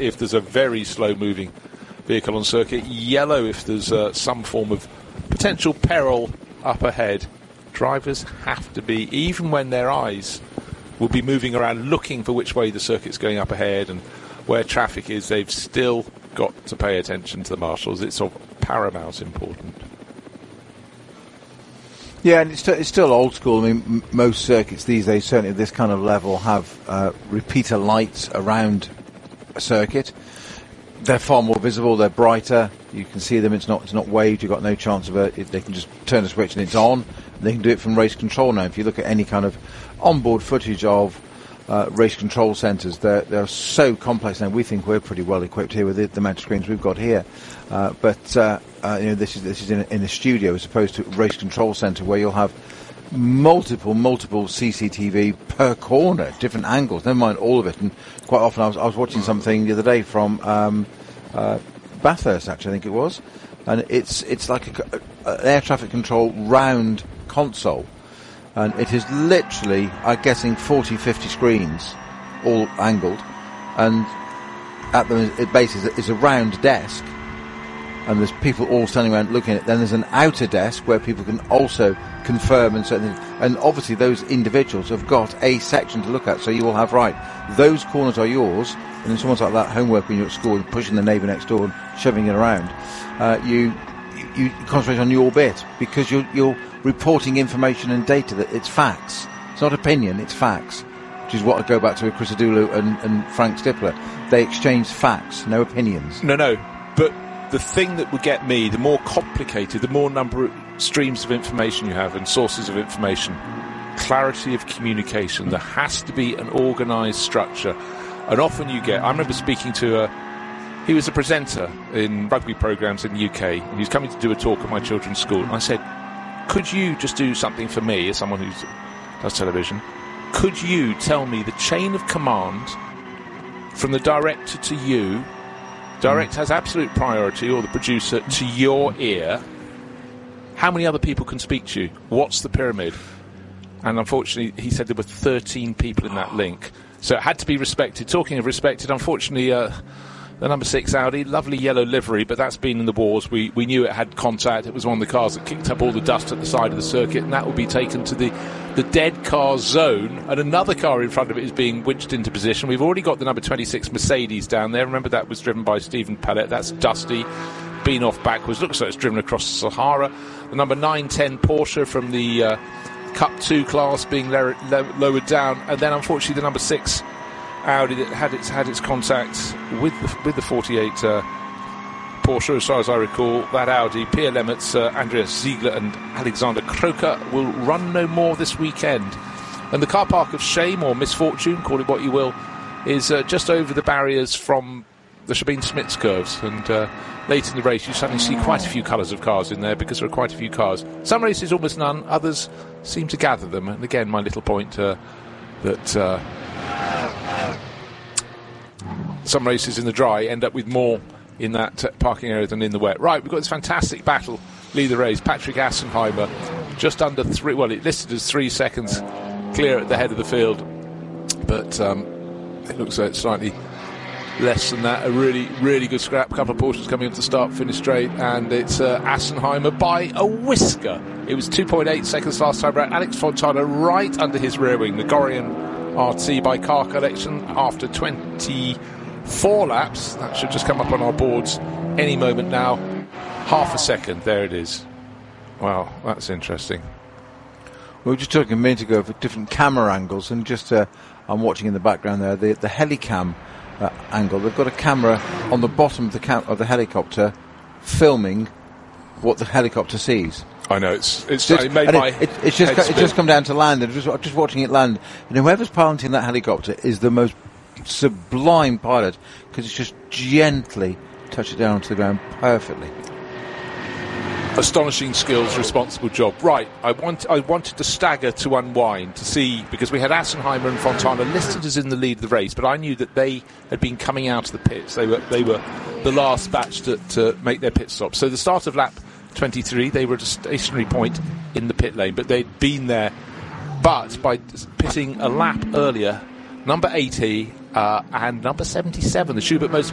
if there's a very slow-moving vehicle on circuit, yellow if there's some form of potential peril up ahead. Drivers have to be, even when their eyes will be moving around looking for which way the circuit's going up ahead and where traffic is, they've still got to pay attention to the marshals. It's of paramount importance. Yeah, and it's still old school. I mean, most circuits these days, certainly at this kind of level, have repeater lights around a circuit. They're far more visible. They're brighter. You can see them. It's not waved. You've got no chance of it. They can just turn a switch and it's on. They can do it from race control now. If you look at any kind of onboard footage of race control centres, they're so complex now. We think we're pretty well equipped here with the amount of screens we've got here. But this is in a studio as opposed to a race control centre where you'll have multiple CCTV per corner, different angles. Never mind all of it. And quite often, I was watching something the other day from Bathurst, actually, I think it was, and it's like an air traffic control round console, and it is literally, I'm guessing, 40-50 screens, all angled, and at the base is a round desk. And there's people all standing around looking at it. Then there's an outer desk where people can also confirm and certain things. And obviously those individuals have got a section to look at. So you will have, right, those corners are yours. And then someone's like that homework when you're at school and pushing the neighbour next door and shoving it around. You concentrate on your bit because you're reporting information and data. That it's facts. It's not opinion, it's facts. Which is what I go back to with Chris Adulu and Frank Stippler. They exchange facts, no opinions. No. But the thing that would get me, the more complicated, the more number of streams of information you have and sources of information, clarity of communication. There has to be an organised structure. And often you get, I remember speaking to he was a presenter in rugby programmes in the UK, and he was coming to do a talk at my children's school, and I said, could you just do something for me, as someone who does television? Could you tell me the chain of command from the director to you? Director has absolute priority, or the producer, to your ear. How many other people can speak to you? What's the pyramid? And unfortunately, he said there were 13 people in that link. So it had to be respected. Talking of respected, unfortunately, the number 6 Audi, lovely yellow livery, but that's been in the wars. We knew it had contact. It was one of the cars that kicked up all the dust at the side of the circuit, and that will be taken to the dead car zone, and another car in front of it is being winched into position. We've already got the number 26 Mercedes down there. Remember, that was driven by Stephen Pellet. That's dusty, been off backwards. Looks like it's driven across the Sahara. The number 910 Porsche from the Cup 2 class being lowered down, and then unfortunately the number 6 Audi that had its contact with the 48 Porsche, as far as I recall. That Audi, Pierre Lemmertz, Andreas Ziegler and Alexander Kroker will run no more this weekend. And the car park of shame or misfortune, call it what you will, is just over the barriers from the Sabine-Smits curves. And late in the race you suddenly see quite a few colours of cars in there because there are quite a few cars. Some races almost none, others seem to gather them. And again, my little point that some races in the dry end up with more in that parking area than in the wet. Right, we've got this fantastic battle, lead the race. Patrick Assenheimer, just under 3, well, it listed as 3 seconds clear at the head of the field, but it looks like it's slightly less than that. A really, really good scrap. A couple of Porsches coming up to start, finish straight, and it's Assenheimer by a whisker. It was 2.8 seconds last time around. Alex Fontana right under his rear wing. The Gorian RT by Car Collection after 24 laps. That should just come up on our boards any moment now. Half a second. There it is. Wow, that's interesting. We were just talking a minute ago of different camera angles, and just I'm watching in the background there the helicam angle. They've got a camera on the bottom of the helicopter filming what the helicopter sees. I know, it's just come down to land, and just watching it land, and whoever's piloting that helicopter is the most sublime pilot, because it's just gently touched it down onto the ground perfectly. Astonishing skills, responsible job. Right, I wanted to stagger to unwind to see, because we had Assenheimer and Fontana listed as in the lead of the race, but I knew that they had been coming out of the pits. They were the last batch to make their pit stop. So the start of lap 23, they were at a stationary point in the pit lane, but they'd been there. But by pitting a lap earlier, number 80 and number 77, the Schubert Motorsport